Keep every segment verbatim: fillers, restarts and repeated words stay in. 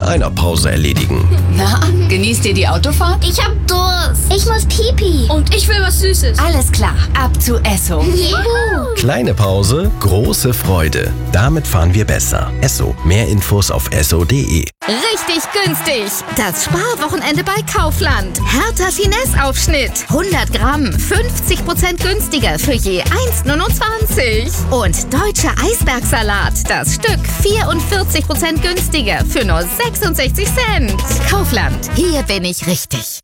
einer Pause erledigen. Na, genießt ihr die Autofahrt? Ich hab Durst. Ich muss Pipi. Und ich will was Süßes. Alles klar, ab zu Esso. Juhu. Kleine Pause, große Freude. Damit fahren wir besser. Esso. Mehr Infos auf esso punkt de. Richtig günstig. Das Sparwochenende bei Kaufland. Hertha Finesse-Aufschnitt. hundert Gramm, fünfzig Prozent günstiger für je eins Komma neunundzwanzig. Und deutscher Eisbergsalat. Das Stück vierundvierzig Prozent günstiger für nur sechsundsechzig Cent. Kaufland. Hier bin ich richtig.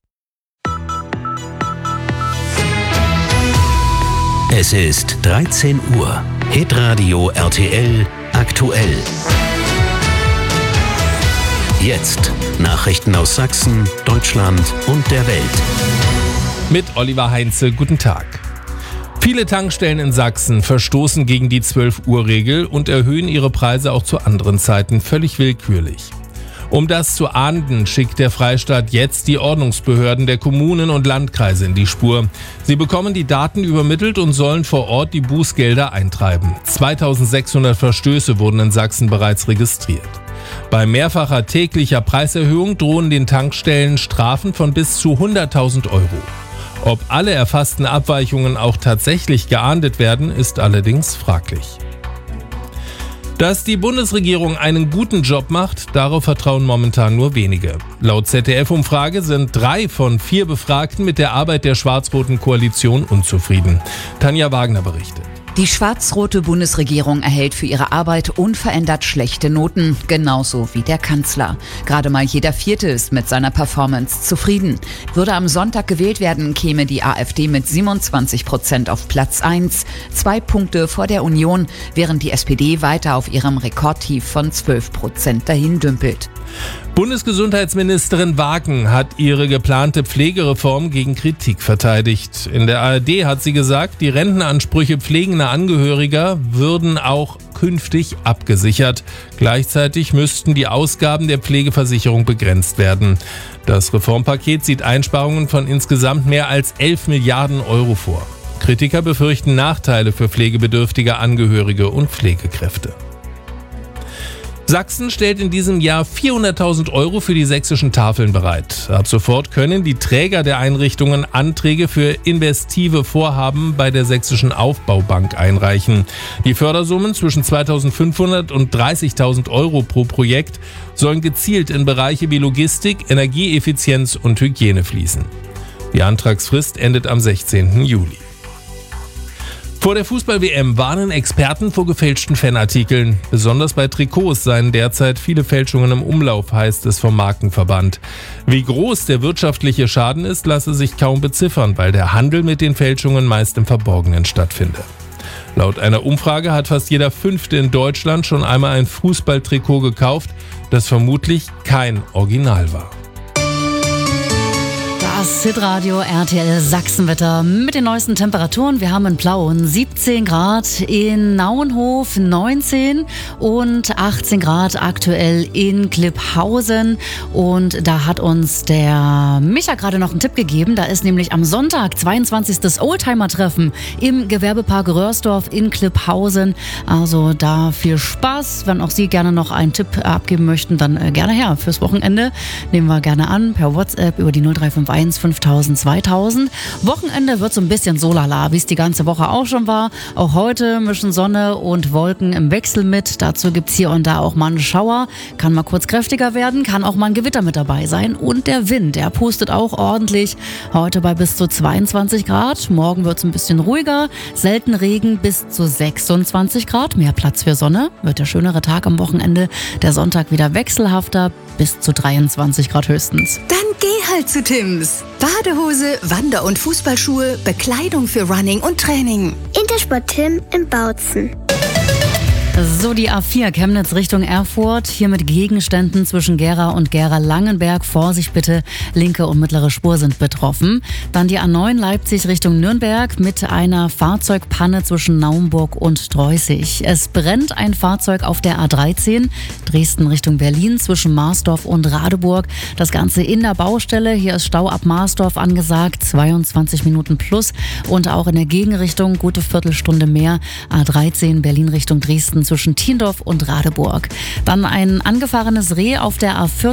Es ist dreizehn Uhr. Hitradio R T L aktuell. Jetzt Nachrichten aus Sachsen, Deutschland und der Welt. Mit Oliver Heinze, guten Tag. Viele Tankstellen in Sachsen verstoßen gegen die zwölf Uhr Regel und erhöhen ihre Preise auch zu anderen Zeiten völlig willkürlich. Um das zu ahnden, schickt der Freistaat jetzt die Ordnungsbehörden der Kommunen und Landkreise in die Spur. Sie bekommen die Daten übermittelt und sollen vor Ort die Bußgelder eintreiben. zweitausendsechshundert Verstöße wurden in Sachsen bereits registriert. Bei mehrfacher täglicher Preiserhöhung drohen den Tankstellen Strafen von bis zu hunderttausend Euro. Ob alle erfassten Abweichungen auch tatsächlich geahndet werden, ist allerdings fraglich. Dass die Bundesregierung einen guten Job macht, darauf vertrauen momentan nur wenige. Laut Z D F-Umfrage sind drei von vier Befragten mit der Arbeit der schwarz-roten Koalition unzufrieden. Tanja Wagner berichtet. Die schwarz-rote Bundesregierung erhält für ihre Arbeit unverändert schlechte Noten, genauso wie der Kanzler. Gerade mal jeder Vierte ist mit seiner Performance zufrieden. Würde am Sonntag gewählt werden, käme die AfD mit siebenundzwanzig Prozent auf Platz eins, zwei Punkte vor der Union, während die S P D weiter auf ihrem Rekordtief von zwölf Prozent dahin dümpelt. Bundesgesundheitsministerin Wagen hat ihre geplante Pflegereform gegen Kritik verteidigt. In der A R D hat sie gesagt, die Rentenansprüche pflegender Angehöriger würden auch künftig abgesichert. Gleichzeitig müssten die Ausgaben der Pflegeversicherung begrenzt werden. Das Reformpaket sieht Einsparungen von insgesamt mehr als elf Milliarden Euro vor. Kritiker befürchten Nachteile für pflegebedürftige Angehörige und Pflegekräfte. Sachsen stellt in diesem Jahr vierhunderttausend Euro für die sächsischen Tafeln bereit. Ab sofort können die Träger der Einrichtungen Anträge für investive Vorhaben bei der Sächsischen Aufbaubank einreichen. Die Fördersummen zwischen zweitausendfünfhundert und dreißigtausend Euro pro Projekt sollen gezielt in Bereiche wie Logistik, Energieeffizienz und Hygiene fließen. Die Antragsfrist endet am sechzehnten Juli. Vor der Fußball-W M warnen Experten vor gefälschten Fanartikeln. Besonders bei Trikots seien derzeit viele Fälschungen im Umlauf, heißt es vom Markenverband. Wie groß der wirtschaftliche Schaden ist, lasse sich kaum beziffern, weil der Handel mit den Fälschungen meist im Verborgenen stattfinde. Laut einer Umfrage hat fast jeder Fünfte in Deutschland schon einmal ein Fußballtrikot gekauft, das vermutlich kein Original war. Das Hitradio R T L Sachsenwetter mit den neuesten Temperaturen. Wir haben in Plauen siebzehn Grad, in Nauenhof neunzehn und achtzehn Grad aktuell in Klipphausen. Und da hat uns der Micha gerade noch einen Tipp gegeben. Da ist nämlich am Sonntag zweiundzwanzigstes Oldtimer-Treffen im Gewerbepark Röhrsdorf in Klipphausen. Also da viel Spaß. Wenn auch Sie gerne noch einen Tipp abgeben möchten, dann gerne her fürs Wochenende. Nehmen wir gerne an per WhatsApp über die null drei fünf eins fünftausend zweitausend. Wochenende wird so ein bisschen so lala, wie es die ganze Woche auch schon war. Auch heute mischen Sonne und Wolken im Wechsel mit. Dazu gibt es hier und da auch mal einen Schauer. Kann mal kurz kräftiger werden, kann auch mal ein Gewitter mit dabei sein. Und der Wind, der pustet auch ordentlich. Heute bei bis zu zweiundzwanzig Grad. Morgen wird es ein bisschen ruhiger. Selten Regen bis zu sechsundzwanzig Grad. Mehr Platz für Sonne. Wird der schönere Tag am Wochenende. Der Sonntag wieder wechselhafter. Bis zu dreiundzwanzig Grad höchstens. Dann geh halt zu Timms. Badehose, Wander- und Fußballschuhe, Bekleidung für Running und Training. Intersport Tim in Bautzen. So, die A vier Chemnitz Richtung Erfurt, hier mit Gegenständen zwischen Gera und Gera-Langenberg. Vorsicht bitte, linke und mittlere Spur sind betroffen. Dann die A neun Leipzig Richtung Nürnberg mit einer Fahrzeugpanne zwischen Naumburg und Dreußig. Es brennt ein Fahrzeug auf der A dreizehn, Dresden Richtung Berlin zwischen Marsdorf und Radeburg. Das Ganze in der Baustelle, hier ist Stau ab Marsdorf angesagt, zweiundzwanzig Minuten plus. Und auch in der Gegenrichtung, gute Viertelstunde mehr, A dreizehn Berlin Richtung Dresden zwischen Tiendorf und Radeburg. Dann ein angefahrenes Reh auf der A vierzehn